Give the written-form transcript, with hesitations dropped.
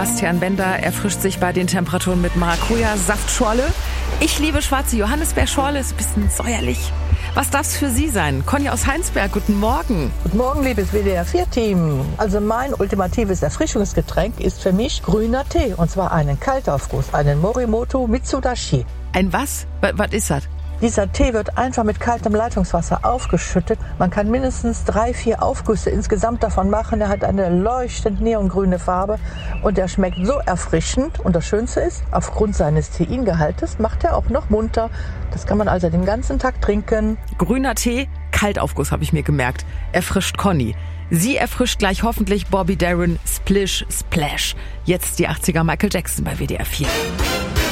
Sebastian Bender erfrischt sich bei den Temperaturen mit Maracuja-Saftschorle. Ich liebe schwarze Johannisbeerschorle, ist ein bisschen säuerlich. Was darf's für Sie sein? Conny aus Heinsberg, guten Morgen. Guten Morgen, liebes WDR-4-Team. Also mein ultimatives Erfrischungsgetränk ist für mich grüner Tee. Und zwar einen Kaltaufguss, einen Morimoto Mitsudashi. Ein was? Was ist das? Dieser Tee wird einfach mit kaltem Leitungswasser aufgeschüttet. Man kann mindestens 3-4 Aufgüsse insgesamt davon machen. Er hat eine leuchtend neongrüne Farbe und er schmeckt so erfrischend. Und das Schönste ist, aufgrund seines Teingehaltes macht er auch noch munter. Das kann man also den ganzen Tag trinken. Grüner Tee, Kaltaufguss habe ich mir gemerkt. Erfrischt Conny. Sie erfrischt gleich hoffentlich Bobby Darin, Splish Splash. Jetzt die 80er Michael Jackson bei WDR 4.